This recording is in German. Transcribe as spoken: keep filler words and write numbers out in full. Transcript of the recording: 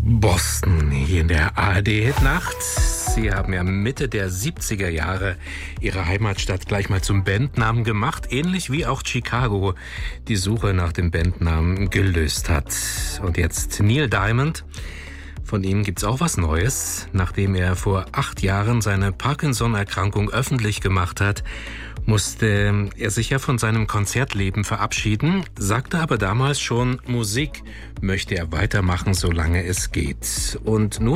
Boston hier in der A R D-Hitnacht. Sie haben ja Mitte der siebziger Jahre ihre Heimatstadt gleich mal zum Bandnamen gemacht, ähnlich wie auch Chicago die Suche nach dem Bandnamen gelöst hat. Und jetzt Neil Diamond. Von ihm gibt's auch was Neues. Nachdem er vor acht Jahren seine Parkinson-Erkrankung öffentlich gemacht hat, musste er sich ja von seinem Konzertleben verabschieden, sagte aber damals schon, Musik möchte er weitermachen, solange es geht. Und nun